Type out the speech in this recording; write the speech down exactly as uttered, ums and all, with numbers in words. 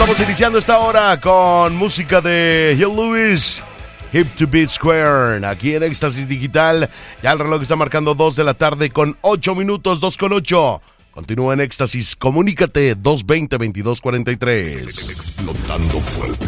Estamos iniciando esta hora con música de Hill Lewis, Hip to Beat Square, aquí en Éxtasis Digital. Ya el reloj está marcando dos de la tarde con ocho minutos, dos con ocho. Continúa en Éxtasis, comunícate dos veinte, veintidós cuarenta y tres. Explotando fuerte.